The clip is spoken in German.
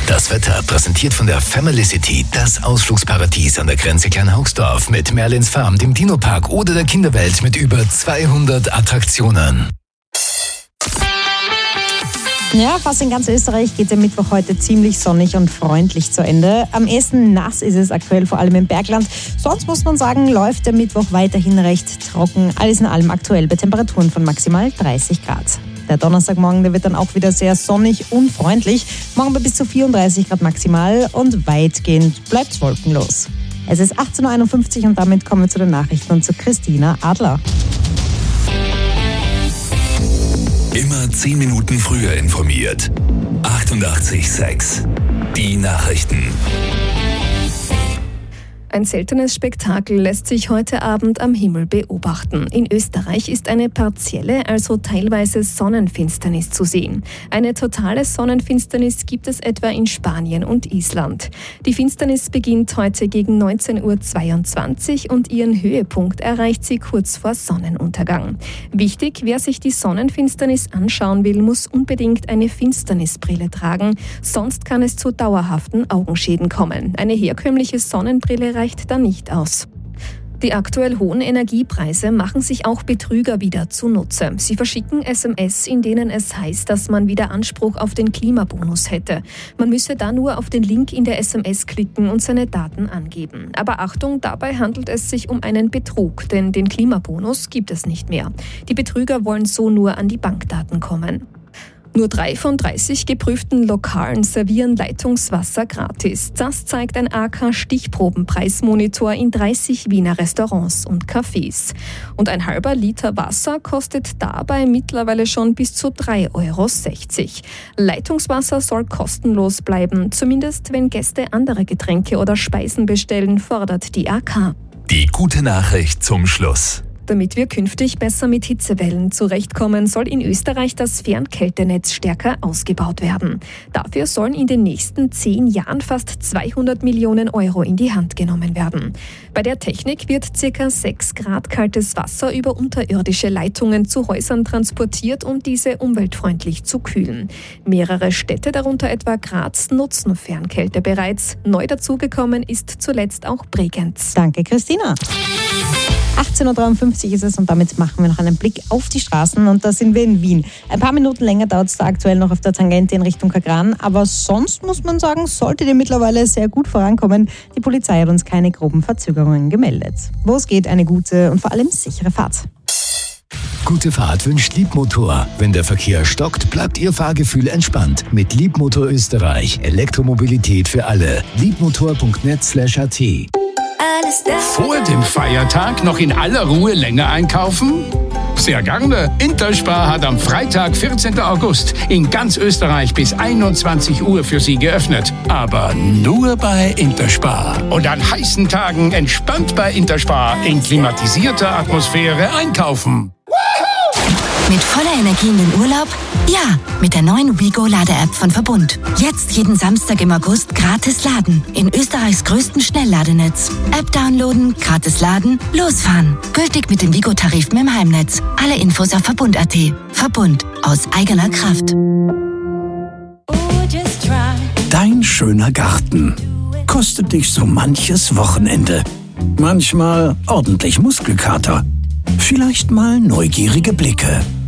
Das Wetter präsentiert von der Family City, das Ausflugsparadies an der Grenze Kleinhaugsdorf mit Merlins Farm, dem Dino-Park oder der Kinderwelt mit über 200 Attraktionen. Ja, fast in ganz Österreich geht der Mittwoch heute ziemlich sonnig und freundlich zu Ende. Am ehesten nass ist es aktuell, vor allem im Bergland. Sonst muss man sagen, läuft der Mittwoch weiterhin recht trocken. Alles in allem aktuell bei Temperaturen von maximal 30 Grad. Der Donnerstagmorgen, der wird dann auch wieder sehr sonnig und freundlich. Morgen bei bis zu 34 Grad maximal und weitgehend bleibt es wolkenlos. Es ist 18.51 Uhr und damit kommen wir zu den Nachrichten und zu Christina Adler. Immer 10 Minuten früher informiert. 88,6. Die Nachrichten. Ein seltenes Spektakel lässt sich heute Abend am Himmel beobachten. In Österreich ist eine partielle, also teilweise Sonnenfinsternis zu sehen. Eine totale Sonnenfinsternis gibt es etwa in Spanien und Island. Die Finsternis beginnt heute gegen 19.22 Uhr und ihren Höhepunkt erreicht sie kurz vor Sonnenuntergang. Wichtig, wer sich die Sonnenfinsternis anschauen will, muss unbedingt eine Finsternisbrille tragen, sonst kann es zu dauerhaften Augenschäden kommen. Eine herkömmliche Sonnenbrille reicht da nicht aus. Die aktuell hohen Energiepreise machen sich auch Betrüger wieder zunutze. Sie verschicken SMS, in denen es heißt, dass man wieder Anspruch auf den Klimabonus hätte. Man müsse da nur auf den Link in der SMS klicken und seine Daten angeben. Aber Achtung, dabei handelt es sich um einen Betrug, denn den Klimabonus gibt es nicht mehr. Die Betrüger wollen so nur an die Bankdaten kommen. Nur 3 von 30 geprüften Lokalen servieren Leitungswasser gratis. Das zeigt ein AK-Stichprobenpreismonitor in 30 Wiener Restaurants und Cafés. Und ein halber Liter Wasser kostet dabei mittlerweile schon bis zu 3,60 €. Leitungswasser soll kostenlos bleiben, zumindest wenn Gäste andere Getränke oder Speisen bestellen, fordert die AK. Die gute Nachricht zum Schluss. Damit wir künftig besser mit Hitzewellen zurechtkommen, soll in Österreich das Fernkältenetz stärker ausgebaut werden. Dafür sollen in den nächsten 10 Jahren fast 200 Millionen € in die Hand genommen werden. Bei der Technik wird ca. 6 Grad kaltes Wasser über unterirdische Leitungen zu Häusern transportiert, um diese umweltfreundlich zu kühlen. Mehrere Städte, darunter etwa Graz, nutzen Fernkälte bereits. Neu dazugekommen ist zuletzt auch Bregenz. Danke, Christina. 18.53 Uhr ist es und damit machen wir noch einen Blick auf die Straßen und da sind wir in Wien. Ein paar Minuten länger dauert es da aktuell noch auf der Tangente in Richtung Kagran, aber sonst muss man sagen, solltet ihr mittlerweile sehr gut vorankommen. Die Polizei hat uns keine groben Verzögerungen gemeldet. Wo es geht, eine gute und vor allem sichere Fahrt. Gute Fahrt wünscht Liebmotor. Wenn der Verkehr stockt, bleibt Ihr Fahrgefühl entspannt. Mit Liebmotor Österreich. Elektromobilität für alle. Liebmotor.net/at. Vor dem Feiertag noch in aller Ruhe länger einkaufen? Sehr gerne. Interspar hat am Freitag, 14. August, in ganz Österreich bis 21 Uhr für Sie geöffnet. Aber nur bei Interspar. Und an heißen Tagen entspannt bei Interspar in klimatisierter Atmosphäre einkaufen. Mit voller Energie in den Urlaub? Ja, mit der neuen WeGo-Lade-App von Verbund. Jetzt jeden Samstag im August gratis laden. In Österreichs größten Schnellladenetz. App downloaden, gratis laden, losfahren. Gültig mit dem WeGo-Tarif im Heimnetz. Alle Infos auf Verbund.at. Verbund. Aus eigener Kraft. Dein schöner Garten kostet dich so manches Wochenende. Manchmal ordentlich Muskelkater. Vielleicht mal neugierige Blicke.